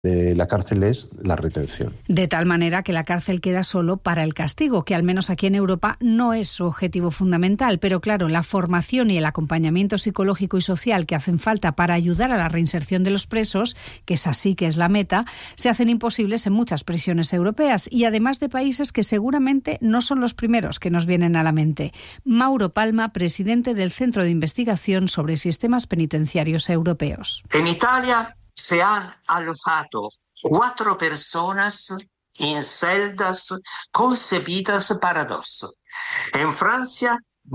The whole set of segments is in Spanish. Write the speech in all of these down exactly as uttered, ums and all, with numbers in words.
de la cárcel es la retención. De tal manera que la cárcel queda solo para el castigo, que al menos aquí en Europa no es su objetivo fundamental. Pero claro, la formación y el acompañamiento psicológico y social que hacen falta para ayudar a la reinserción de los presos, que es así que es la meta, se hacen imposibles en muchas prisiones europeas y además de países que seguramente no son los primeros que nos vienen a la mente. Mauro Palma, presidente del Centro de Investigación sobre Sistemas Penitenciarios Europeos. En Italia se han alojado cuatro personas en celdas concebidas para dos. En Francia,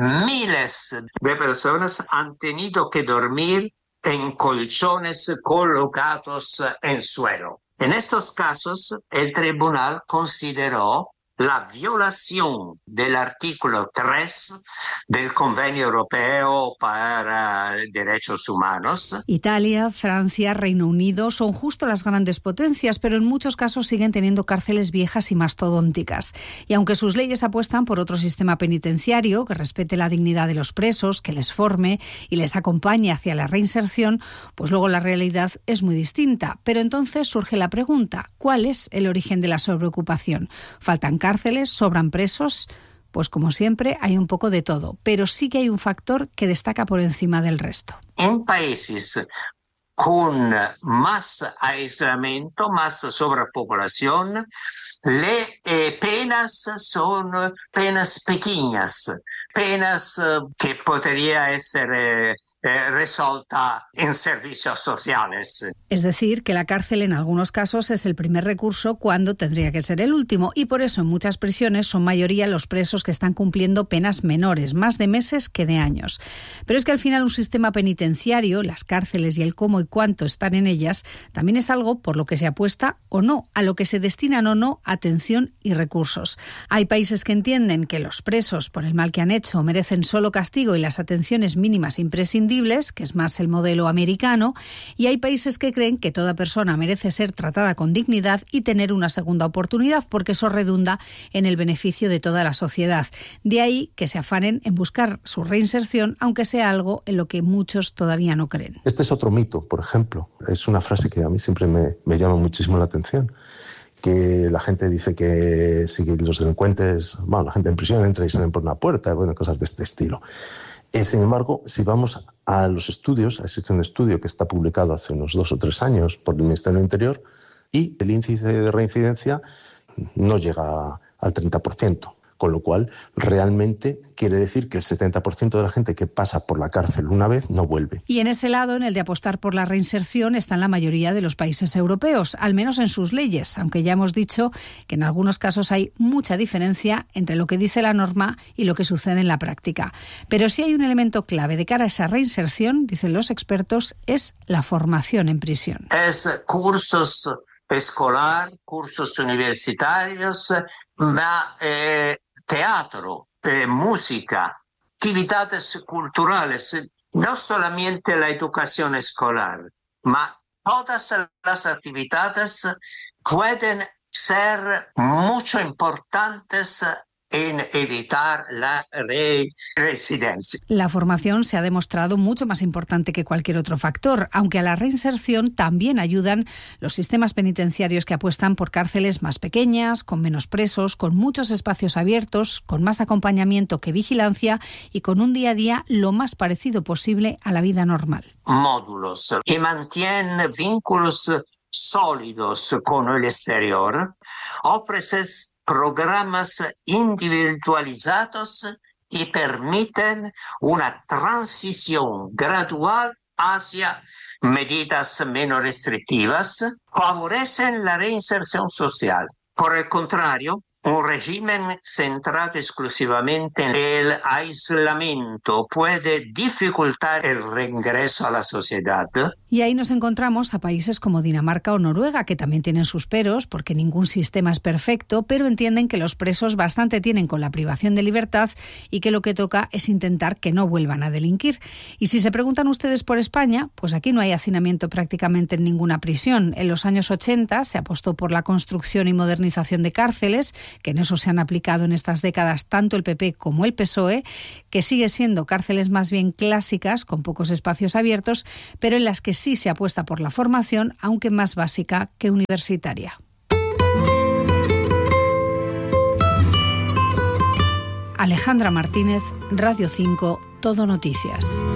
miles de personas han tenido que dormir en colchones colocados en suelo. En estos casos, el tribunal consideró la violación del artículo tres del Convenio Europeo para Derechos Humanos. Italia, Francia, Reino Unido son justo las grandes potencias, pero en muchos casos siguen teniendo cárceles viejas y mastodónticas. Y aunque sus leyes apuestan por otro sistema penitenciario que respete la dignidad de los presos, que les forme y les acompañe hacia la reinserción, pues luego la realidad es muy distinta. Pero entonces surge la pregunta, ¿cuál es el origen de la sobreocupación? ¿Faltan cárceles? ¿Sobran presos? Pues como siempre hay un poco de todo, pero sí que hay un factor que destaca por encima del resto. En países con más aislamiento, más sobrepoblación, las eh, penas son penas pequeñas, penas eh, que podrían ser eh, eh, resueltas en servicios sociales. Es decir, que la cárcel en algunos casos es el primer recurso cuando tendría que ser el último y por eso en muchas prisiones son mayoría los presos que están cumpliendo penas menores, más de meses que de años. Pero es que al final un sistema penitenciario, las cárceles y el cómo y cuánto están en ellas, también es algo por lo que se apuesta o no, a lo que se destinan o no atención y recursos. Hay países que entienden que los presos, por el mal que han hecho, merecen solo castigo y las atenciones mínimas imprescindibles, que es más el modelo americano, y hay países que creen que toda persona merece ser tratada con dignidad y tener una segunda oportunidad, porque eso redunda en el beneficio de toda la sociedad. De ahí que se afanen en buscar su reinserción, aunque sea algo en lo que muchos todavía no creen. Este es otro mito, por ejemplo. Es una frase que a mí siempre me, me llama muchísimo la atención, que la gente dice que si los delincuentes, bueno, la gente en prisión entra y salen por una puerta, bueno, cosas de este estilo. Eh, sin embargo, si vamos a los estudios, existe un estudio que está publicado hace unos dos o tres años por el Ministerio del Interior y el índice de reincidencia no llega al treinta por ciento. Con lo cual, realmente quiere decir que el setenta por ciento de la gente que pasa por la cárcel una vez no vuelve. Y en ese lado, en el de apostar por la reinserción, están la mayoría de los países europeos, al menos en sus leyes, aunque ya hemos dicho que en algunos casos hay mucha diferencia entre lo que dice la norma y lo que sucede en la práctica. Pero sí hay un elemento clave de cara a esa reinserción, dicen los expertos, es la formación en prisión. Es cursos escolar, cursos universitarios, ma, eh, teatro, eh, música, actividades culturales, no solamente la educación escolar, ma todas las actividades pueden ser muy importantes en evitar la reincidencia. La formación se ha demostrado mucho más importante que cualquier otro factor, aunque a la reinserción también ayudan los sistemas penitenciarios que apuestan por cárceles más pequeñas, con menos presos, con muchos espacios abiertos, con más acompañamiento que vigilancia y con un día a día lo más parecido posible a la vida normal. Módulos que mantienen vínculos sólidos con el exterior, ofreces programas individualizados y permiten una transición gradual hacia medidas menos restrictivas, favorecen la reinserción social. Por el contrario, un régimen centrado exclusivamente en el aislamiento puede dificultar el reingreso a la sociedad. Y ahí nos encontramos a países como Dinamarca o Noruega, que también tienen sus peros, porque ningún sistema es perfecto, pero entienden que los presos bastante tienen con la privación de libertad y que lo que toca es intentar que no vuelvan a delinquir. Y si se preguntan ustedes por España, pues aquí no hay hacinamiento prácticamente en ninguna prisión. En los años ochenta se apostó por la construcción y modernización de cárceles, que en eso se han aplicado en estas décadas tanto el P P como el P S O E, que sigue siendo cárceles más bien clásicas, con pocos espacios abiertos, pero en las que sí se apuesta por la formación, aunque más básica que universitaria. Alejandra Martínez, Radio cinco, Todo Noticias.